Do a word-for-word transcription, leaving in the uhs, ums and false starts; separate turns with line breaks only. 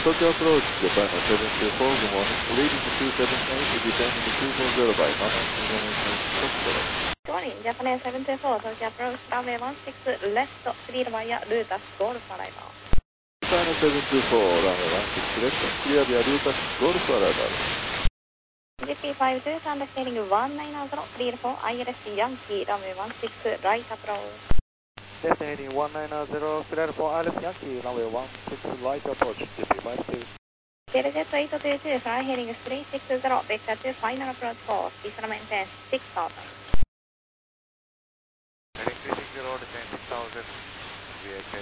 Tokyo approach, Japan seven two four, good morning. Leading to two seven eight, descending to two four zero by one information, Foxtrot.
Good morning, Japan seven two four, Tokyo approach, runway one six, left, clear via Lutas, Golf arrival.
Japan seven two four, runway one six, left, clear via Lutas, Golf arrival.
J P five two, contact heading one nine zero, clear for I L S Yankee, runway one six, right approach.
Left heading one nine zero, clear for I L S Yankee, runway one six, right approach, J P five two.
Delta eight two two, fly heading three six zero, vector two, final approach course, visual maintain six thousand.
Heading three six zero, descend six thousand, V H